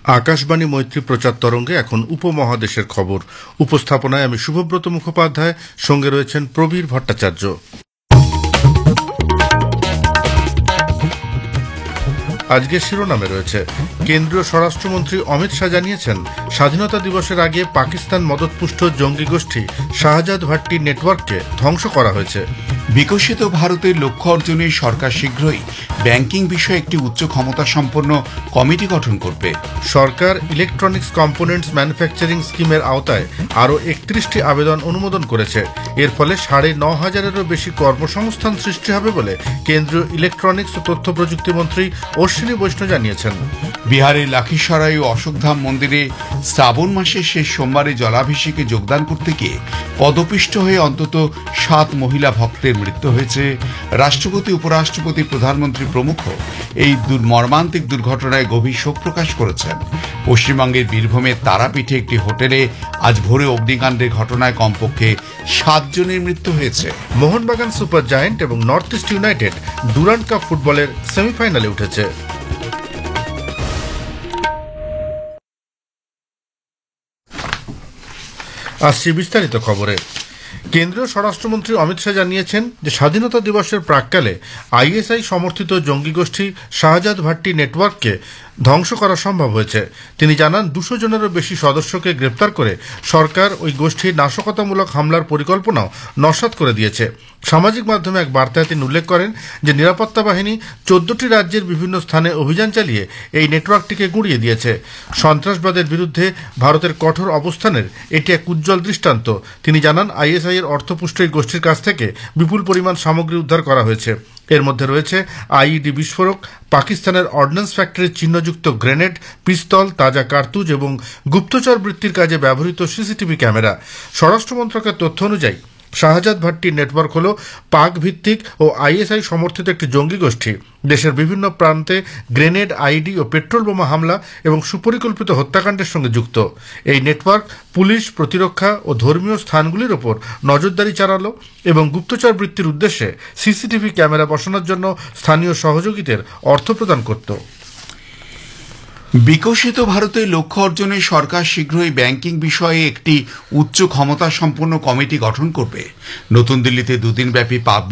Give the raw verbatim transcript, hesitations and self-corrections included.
আকাশবাণী মৈত্রী প্রচার তরঙ্গে এখন উপমহাদেশের খবর। উপস্থাপনায় আমি শুভব্রত মুখোপাধ্যায়, সঙ্গে রয়েছেন প্রবীর ভট্টাচার্য। আজকের শিরোনামে রয়েছে, কেন্দ্রীয় স্বরাষ্ট্রমন্ত্রী অমিত শাহ জানিয়েছেন, স্বাধীনতা দিবসের আগে পাকিস্তান মদতপুষ্ট জঙ্গি গোষ্ঠী শাহজাদ ভাট্টি নেটওয়ার্ককে ধ্বংস করা হয়েছে। বিকশিত ভারতের লক্ষ্য অর্জনে সরকার শীঘ্রই ব্যাংকিং বিষয়ে একটি উচ্চ ক্ষমতা সম্পন্ন কমিটি গঠন করবে। সরকার ইলেকট্রনিক্স কম্পোনেন্টস ম্যানুফ্যাকচারিং স্কিমের আওতায় আরও একত্রিশটি আবেদন অনুমোদন করেছে। এর ফলে সাড়ে ন হাজারেরও বেশি কর্মসংস্থান সৃষ্টি হবে বলে কেন্দ্রীয় ইলেকট্রনিক্স ও তথ্য প্রযুক্তি মন্ত্রী অশ্বিনী বৈষ্ণব জানিয়েছেন। বিহারের লাখিসরাই ও অশোকধাম মন্দিরে শ্রাবণ মাসের শেষ সোমবারে জলাভিষেকে যোগদান করতে গিয়ে পদপিষ্ট হয়ে অন্তত সাত মহিলা ভক্তের মৃত্যু হয়েছে। রাষ্ট্রপতি, উপরাষ্ট্রপতি, প্রধানমন্ত্রী প্রমুখ এই মর্মান্তিক দুর্ঘটনায় গভীর শোক প্রকাশ করেছেন। পশ্চিমবঙ্গের বীরভূমের তারাপীঠে একটি হোটেলে আজ ভোরে অগ্নিকাণ্ডের ঘটনায় কমপক্ষে সাত জনের মৃত্যু হয়েছে। মোহনবাগান সুপার জায়েন্ট এবং north east United Durand cup ফুটবলের সেমিফাইনালে উঠেছে। আসছি বিস্তারিত খবরে। কেন্দ্রীয় স্বরাষ্ট্রমন্ত্রী অমিত শাহ জানিয়েছেন যে স্বাধীনতা দিবসের প্রাক্কালে আইএসআই সমর্থিত জঙ্গি গোষ্ঠী শাহজাদ ভাট্টি নেটওয়ার্ককে ধ্বংস করা সম্ভব হয়েছে। তিনি জানান, দুশো জনেরও বেশি সদস্যকে গ্রেপ্তার করে সরকার ওই গোষ্ঠীর নাশকতামূলক হামলার পরিকল্পনাও নস্যাৎ করে দিয়েছে। সামাজিক মাধ্যমে এক বার্তায় তিনি উল্লেখ করেন যে নিরাপত্তা বাহিনী চোদ্দটি রাজ্যের বিভিন্ন স্থানে অভিযান চালিয়ে এই নেটওয়ার্কটিকে গুঁড়িয়ে দিয়েছে। সন্ত্রাসবাদের বিরুদ্ধে ভারতের কঠোর অবস্থানের এটি এক উজ্জ্বল দৃষ্টান্ত। তিনি জানান, আইএসআই এর অর্থপুষ্ট এই গোষ্ঠীর কাছ থেকে বিপুল পরিমাণ সামগ্রী উদ্ধার করা হয়েছে। এর মধ্যে রয়েছে আইইডি বিস্ফোরক, পাকিস্তানের অর্ডিন্যান্স ফ্যাক্টরির চিহ্নযুক্ত গ্রেনেড, পিস্তল, তাজা কার্তুজ এবং গুপ্তচর বৃত্তির কাজে ব্যবহৃত সিসিটিভি ক্যামেরা। স্বরাষ্ট্র মন্ত্রকের তথ্য অনুযায়ী শাহজাদ ভাট্টির নেটওয়ার্ক হল পাক ভিত্তিক ও আইএসআই সমর্থিত একটি জঙ্গি গোষ্ঠী। দেশের বিভিন্ন প্রান্তে গ্রেনেড, আইডি ও পেট্রোল বোমা হামলা এবং সুপরিকল্পিত হত্যাকাণ্ডের সঙ্গে যুক্ত। এই নেটওয়ার্ক পুলিশ, প্রতিরক্ষা ও ধর্মীয় স্থানগুলির ওপর নজরদারি চালালো এবং গুপ্তচর বৃত্তির উদ্দেশ্যে সিসিটিভি ক্যামেরা বসানোর জন্য স্থানীয় সহযোগীদের অর্থ প্রদান করত। বিকশিত ভারতের লক্ষ্য অর্জনে সরকার শীঘ্রই ব্যাংকিং বিষয়ে একটি উচ্চ ক্ষমতা সম্পন্ন কমিটি গঠন করবে। নতুন দিল্লিতে দুদিনব্যাপী